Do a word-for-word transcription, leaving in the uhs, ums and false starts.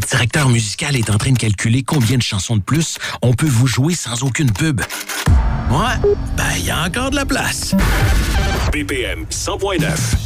Notre directeur musical est en train de calculer combien de chansons de plus on peut vous jouer sans aucune pub. Ouais, ben il y a encore de la place. B P M cent point neuf.